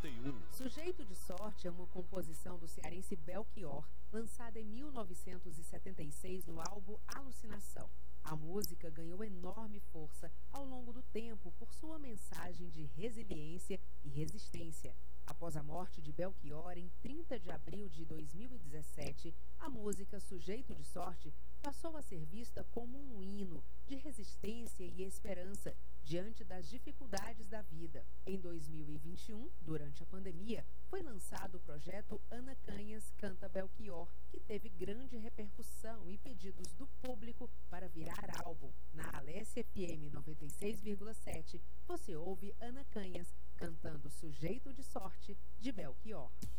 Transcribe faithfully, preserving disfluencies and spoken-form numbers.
noventa e um. Sujeito de Sorte é uma composição do cearense Belchior, lançada em mil novecentos e setenta e seis no álbum Alucinação. A música ganhou enorme força ao longo do tempo por sua mensagem de resiliência e resistência. Após a morte de Belchior, em trinta de abril de dois mil e dezessete, a música Sujeito de Sorte passou a ser vista como um hino de resistência e esperança diante das dificuldades da vida. Em dois mil e vinte e um, durante a pandemia, foi lançado o projeto Ana Canhas Canta Belchior, que teve grande repercussão e pedidos do público para virar álbum. Na Alesse F M noventa e seis vírgula sete, você ouve Ana Canhas cantando Sujeito de Sorte, de Belchior.